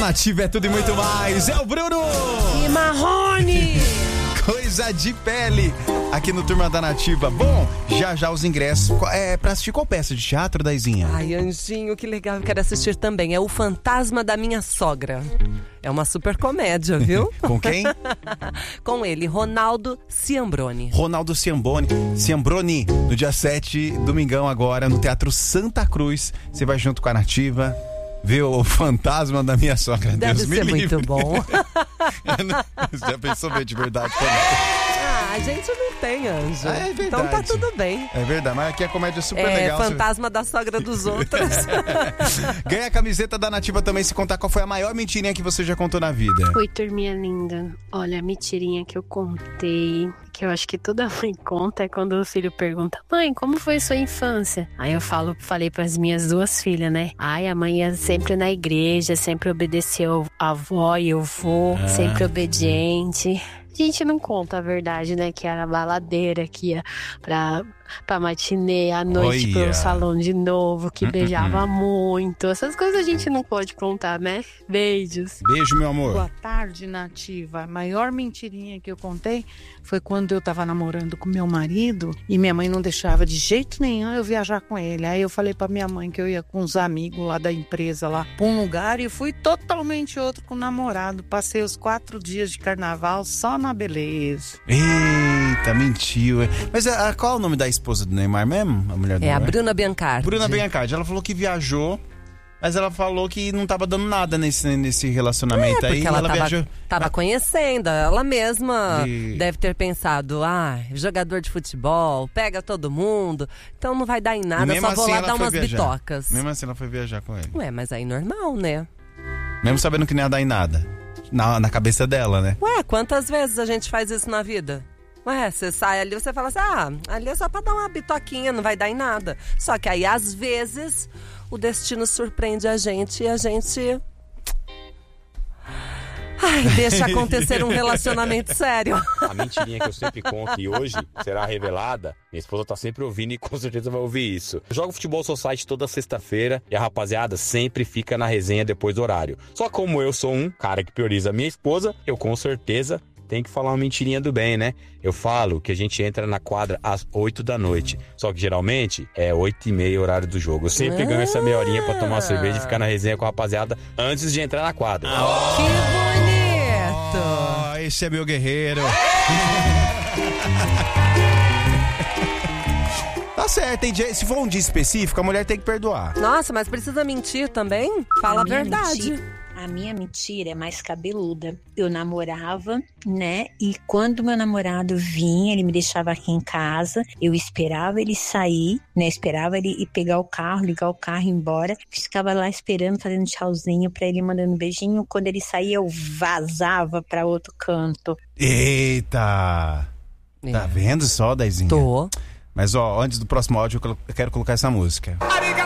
Nativa é tudo e muito mais. É o Bruno e Marrone. Coisa de pele aqui no Turma da Nativa. Bom, já os ingressos. Pra assistir qual peça de teatro, Daizinha? Ai, Anjinho, que legal. Eu quero assistir também. É O Fantasma da Minha Sogra. É uma super comédia, viu? Com quem? Com ele, Ronaldo Ciambroni. Ronaldo Ciambroni, no dia 7, domingão agora, no Teatro Santa Cruz. Você vai junto com a Nativa ver o Fantasma da Minha Sogra. Deve Deus me ser livre. muito bom. Você já pensou ver de verdade? A gente não tem, Anjo. É verdade. Então tá tudo bem. É verdade, mas aqui a comédia é super legal. Fantasma da sogra dos outros. Ganha a camiseta da Nativa também, se contar qual foi a maior mentirinha que você já contou na vida. Oi, turminha linda. Olha, a mentirinha que eu contei, que eu acho que toda mãe conta, é quando o filho pergunta: mãe, como foi sua infância? Aí eu falei pras minhas duas filhas, né? Ai, a mãe ia sempre na igreja, sempre obedeceu a avó e o vô, sempre obediente. A gente não conta a verdade, né? Que era baladeira, que ia pra matinê à noite pro salão de novo, que beijava muito. Essas coisas a gente não pode contar, né? Beijos. Beijo, meu amor. Boa tarde, Nativa. A maior mentirinha que eu contei foi quando eu tava namorando com meu marido e minha mãe não deixava de jeito nenhum eu viajar com ele. Aí eu falei pra minha mãe que eu ia com uns amigos lá da empresa lá pra um lugar e fui totalmente outro com o namorado. Passei os 4 dias de carnaval só na beleza. Eita, mentiu. Mas qual é o nome da esposa do Neymar mesmo? A mulher do Neymar? A Bruna Biancardi. Bruna Biancardi. Ela falou que viajou, mas ela falou que não tava dando nada nesse relacionamento aí. Porque ela viajou. Tava conhecendo, ela mesma deve ter pensado: jogador de futebol, pega todo mundo, então não vai dar em nada, só vou lá dar umas bitocas. Mesmo assim ela foi viajar com ele. Ué, mas aí normal, né? Mesmo sabendo que não ia dar em nada. Na cabeça dela, né? Ué, quantas vezes a gente faz isso na vida? Ué, você sai ali, você fala assim: ali é só pra dar uma bitoquinha, não vai dar em nada. Só que aí, às vezes, o destino surpreende a gente e a gente... deixa acontecer um relacionamento sério. A mentirinha que eu sempre conto e hoje será revelada, minha esposa tá sempre ouvindo e com certeza vai ouvir isso. Eu jogo Futebol Society toda sexta-feira e a rapaziada sempre fica na resenha depois do horário. Só como eu sou um cara que prioriza a minha esposa, eu com certeza tenho que falar uma mentirinha do bem, né? Eu falo que a gente entra na quadra às 8 da noite. Só que geralmente é 8h30 o horário do jogo. Eu sempre ganho essa meia horinha pra tomar uma cerveja e ficar na resenha com a rapaziada antes de entrar na quadra. Que bonito! Esse é meu guerreiro. Tá certo, hein? Se for um dia específico, a mulher tem que perdoar. Nossa, mas precisa mentir também? Fala a verdade. A minha mentira é mais cabeluda. Eu namorava, né? E quando meu namorado vinha, ele me deixava aqui em casa. Eu esperava ele sair, né? Esperava ele ir pegar o carro, ligar o carro e ir embora. Ficava lá esperando, fazendo tchauzinho pra ele, mandando beijinho. Quando ele saía, eu vazava pra outro canto. Eita! Tá vendo só, Daizinha? Tô. Mas, antes do próximo áudio, eu quero colocar essa música.